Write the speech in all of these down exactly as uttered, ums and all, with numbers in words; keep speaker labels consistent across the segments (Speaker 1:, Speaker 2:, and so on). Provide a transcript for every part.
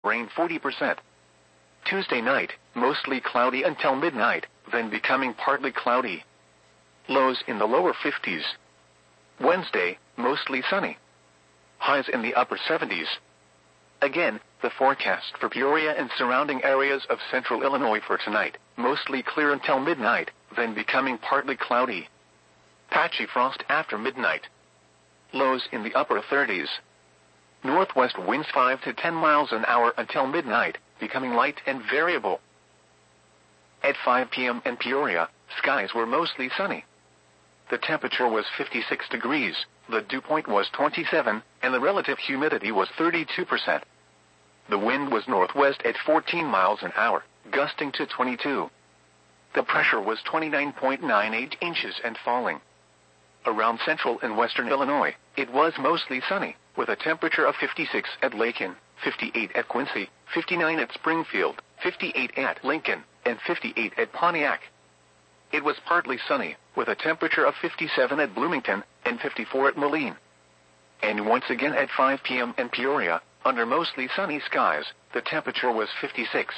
Speaker 1: rain forty percent. Tuesday night, mostly cloudy until midnight, then becoming partly cloudy. Lows in the lower fifties. Wednesday, mostly sunny. Highs in the upper seventies. Again, the forecast for Peoria and surrounding areas of central Illinois for tonight, mostly clear until midnight, then becoming partly cloudy. Patchy frost after midnight. Lows in the upper thirties. Northwest winds five to ten miles an hour until midnight, becoming light and variable. At five p.m. in Peoria, skies were mostly sunny. The temperature was fifty-six degrees, the dew point was twenty-seven, and the relative humidity was thirty-two percent. The wind was northwest at fourteen miles an hour, gusting to twenty-two. The pressure was twenty-nine point nine eight inches and falling. Around central and western Illinois, it was mostly sunny, with a temperature of fifty-six at Lakin, fifty-eight at Quincy, fifty-nine at Springfield, fifty-eight at Lincoln, and fifty-eight at Pontiac. It was partly sunny, with a temperature of fifty-seven at Bloomington, and fifty-four at Moline. And once again at five p.m. in Peoria, under mostly sunny skies, the temperature was fifty-six.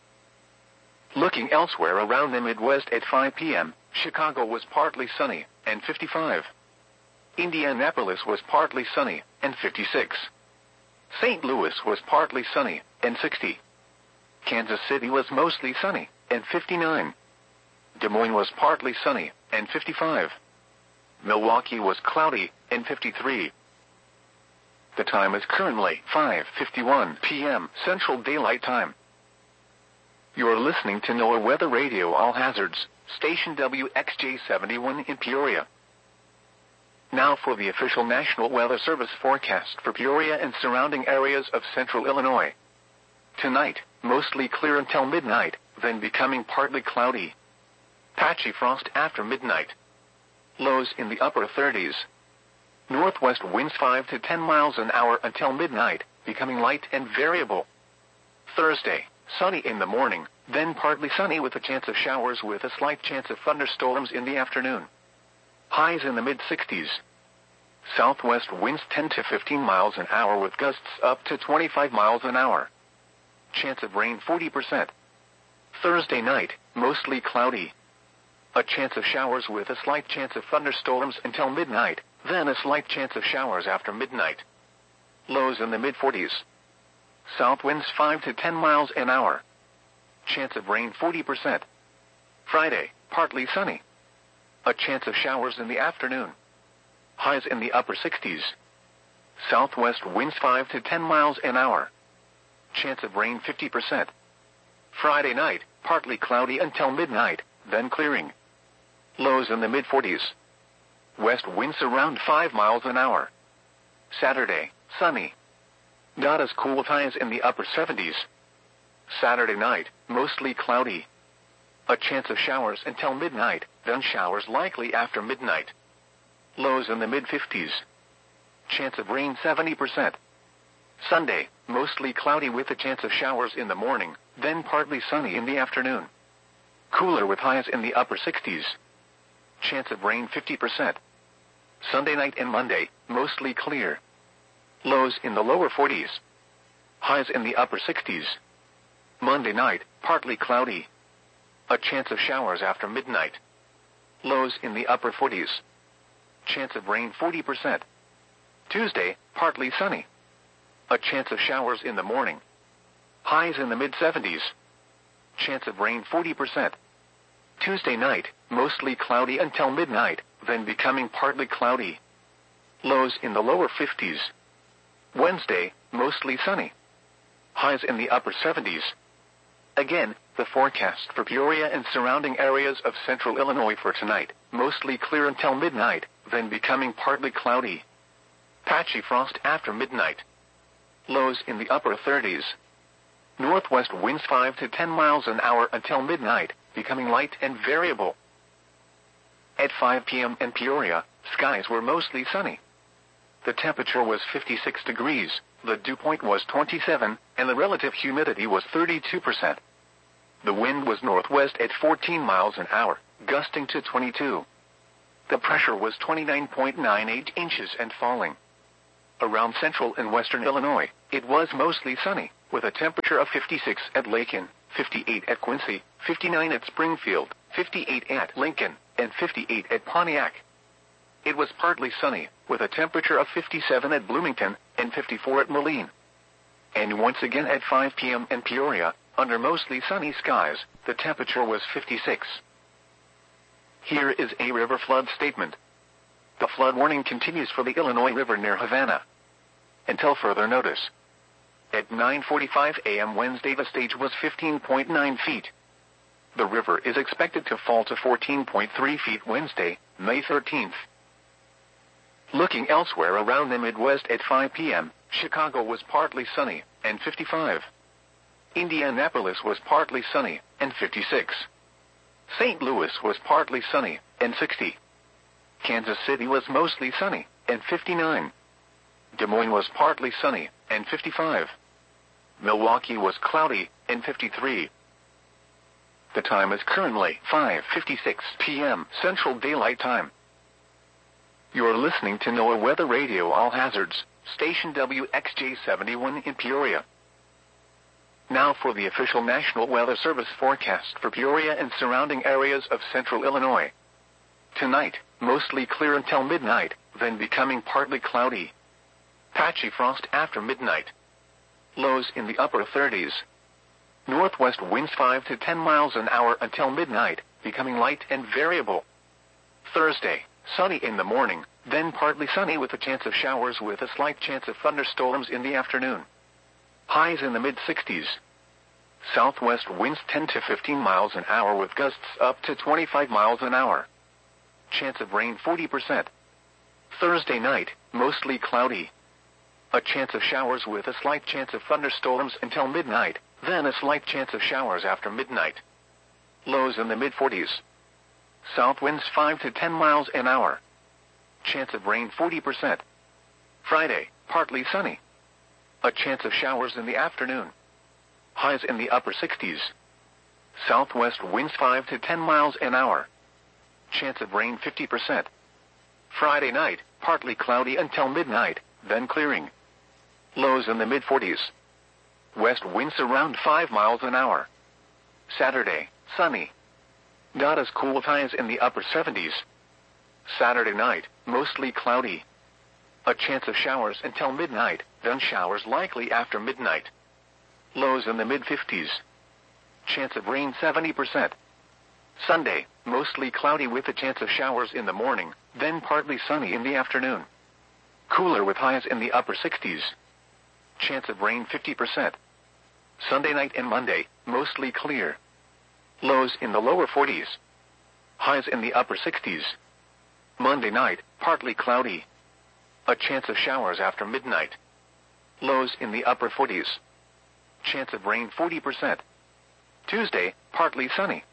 Speaker 1: Looking elsewhere around the Midwest at five p.m., Chicago was partly sunny, and fifty-five. Indianapolis was partly sunny, and fifty-six. Saint Louis was partly sunny, and sixty. Kansas City was mostly sunny, and fifty-nine. Des Moines was partly sunny, and fifty-five. Milwaukee was cloudy, and fifty-three. The time is currently five fifty-one p.m. Central Daylight Time. You are listening to NOAA Weather Radio All Hazards, station W X J seventy-one in Peoria. Now for the official National Weather Service forecast for Peoria and surrounding areas of central Illinois. Tonight, mostly clear until midnight, then becoming partly cloudy. Patchy frost after midnight. Lows in the upper thirties. Northwest winds five to ten miles an hour until midnight, becoming light and variable. Thursday, sunny in the morning, then partly sunny with a chance of showers with a slight chance of thunderstorms in the afternoon. Highs in the mid-sixties. Southwest winds ten to fifteen miles an hour with gusts up to twenty-five miles an hour. Chance of rain forty percent. Thursday night, mostly cloudy. A chance of showers with a slight chance of thunderstorms until midnight, then a slight chance of showers after midnight. Lows in the mid-forties. South winds five to ten miles an hour. Chance of rain forty percent. Friday, partly sunny. A chance of showers in the afternoon. Highs in the upper sixties. Southwest winds five to ten miles an hour. Chance of rain fifty percent. Friday night, partly cloudy until midnight, then clearing. Lows in the mid-forties. West winds around five miles an hour. Saturday, sunny. Not as cool with highs in the upper seventies. Saturday night, mostly cloudy. A chance of showers until midnight, then showers likely after midnight. Lows in the mid-fifties. Chance of rain seventy percent. Sunday, mostly cloudy with a chance of showers in the morning, then partly sunny in the afternoon. Cooler with highs in the upper sixties. Chance of rain fifty percent. Sunday night and Monday, mostly clear. Lows in the lower forties. Highs in the upper sixties. Monday night, partly cloudy. A chance of showers after midnight. Lows in the upper forties. Chance of rain forty percent. Tuesday, partly sunny. A chance of showers in the morning. Highs in the mid-seventies. Chance of rain forty percent. Tuesday night, mostly cloudy until midnight, then becoming partly cloudy. Lows in the lower fifties. Wednesday, mostly sunny. Highs in the upper seventies. Again, the forecast for Peoria and surrounding areas of central Illinois for tonight, mostly clear until midnight, then becoming partly cloudy. Patchy frost after midnight. Lows in the upper thirties. Northwest winds five to ten miles an hour until midnight, becoming light and variable. At five p.m. in Peoria, skies were mostly sunny. The temperature was fifty-six degrees, the dew point was twenty-seven, and the relative humidity was thirty-two percent. The wind was northwest at fourteen miles an hour, gusting to twenty-two. The pressure was twenty-nine point nine eight inches and falling. Around central and western Illinois, it was mostly sunny, with a temperature of fifty-six at Lakin, fifty-eight at Quincy, fifty-nine at Springfield, fifty-eight at Lincoln, and fifty-eight at Pontiac. It was partly sunny, with a temperature of fifty-seven at Bloomington, and fifty-four at Moline. And once again at five p.m. in Peoria, under mostly sunny skies, the temperature was fifty-six. Here is a river flood statement. The flood warning continues for the Illinois River near Havana until further notice. At nine forty-five a.m. Wednesday, the stage was fifteen point nine feet. The river is expected to fall to fourteen point three feet Wednesday, May thirteenth. Looking elsewhere around the Midwest at five p.m., Chicago was partly sunny, and fifty-five. Indianapolis was partly sunny, and fifty-six. Saint Louis was partly sunny, and sixty. Kansas City was mostly sunny, and fifty-nine. Des Moines was partly sunny, and fifty-five. Milwaukee was cloudy, and fifty-three. The time is currently five fifty-six p.m. Central Daylight Time. You're listening to NOAA Weather Radio All Hazards, station W X J seventy-one in Peoria. Now for the official National Weather Service forecast for Peoria and surrounding areas of central Illinois. Tonight, mostly clear until midnight, then becoming partly cloudy. Patchy frost after midnight. Lows in the upper thirties. Northwest winds five to ten miles an hour until midnight, becoming light and variable. Thursday, sunny in the morning, then partly sunny with a chance of showers with a slight chance of thunderstorms in the afternoon. Highs in the mid-sixties. Southwest winds ten to fifteen miles an hour with gusts up to twenty-five miles an hour. Chance of rain forty percent. Thursday night, mostly cloudy. A chance of showers with a slight chance of thunderstorms until midnight, then a slight chance of showers after midnight. Lows in the mid-forties. South winds five to ten miles an hour. Chance of rain forty percent. Friday, partly sunny. A chance of showers in the afternoon. Highs in the upper sixties. Southwest winds five to ten miles an hour. Chance of rain fifty percent. Friday night, partly cloudy until midnight, then clearing. Lows in the mid-forties. West winds around five miles an hour. Saturday, sunny. Not as cool with highs in the upper seventies. Saturday night, mostly cloudy. A chance of showers until midnight, then showers likely after midnight. Lows in the mid-fifties. Chance of rain seventy percent. Sunday, mostly cloudy with a chance of showers in the morning, then partly sunny in the afternoon. Cooler with highs in the upper sixties. Chance of rain fifty percent. Sunday night and Monday, mostly clear. Lows in the lower forties. Highs in the upper sixties. Monday night, partly cloudy. A chance of showers after midnight. Lows in the upper forties. Chance of rain forty percent. Tuesday, partly sunny.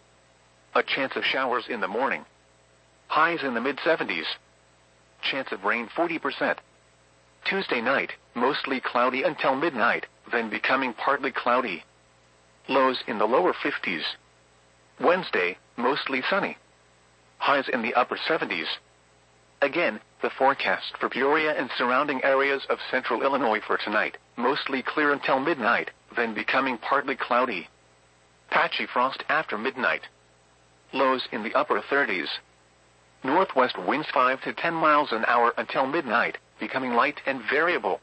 Speaker 1: A chance of showers in the morning. Highs in the mid-seventies. Chance of rain forty percent. Tuesday night, mostly cloudy until midnight, then becoming partly cloudy. Lows in the lower fifties. Wednesday, mostly sunny. Highs in the upper seventies. Again, the forecast for Peoria and surrounding areas of central Illinois for tonight, mostly clear until midnight, then becoming partly cloudy. Patchy frost after midnight. Lows in the upper thirties. Northwest winds five to ten miles an hour until midnight, becoming light and variable.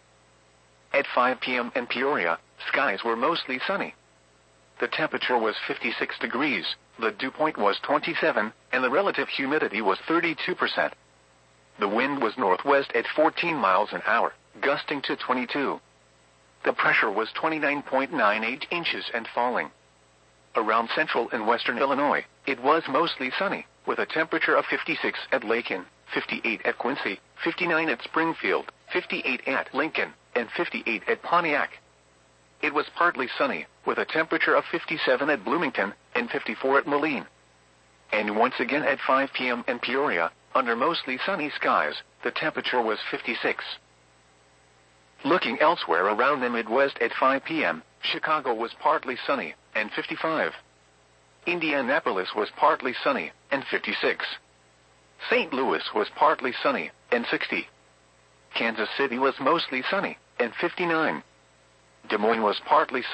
Speaker 1: At five p.m. in Peoria, skies were mostly sunny. The temperature was fifty-six degrees, the dew point was twenty-seven, and the relative humidity was thirty-two percent. The wind was northwest at fourteen miles an hour, gusting to twenty-two. The pressure was twenty-nine point nine eight inches and falling. Around central and western Illinois, it was mostly sunny, with a temperature of fifty-six at Lakin, fifty-eight at Quincy, fifty-nine at Springfield, fifty-eight at Lincoln, and fifty-eight at Pontiac. It was partly sunny, with a temperature of fifty-seven at Bloomington, and fifty-four at Moline. And once again at five p.m. in Peoria, under mostly sunny skies, the temperature was fifty-six. Looking elsewhere around the Midwest at five p.m., Chicago was partly sunny, and fifty-five. Indianapolis was partly sunny, and fifty-six. Saint Louis was partly sunny, and sixty. Kansas City was mostly sunny, and fifty-nine. Des Moines was partly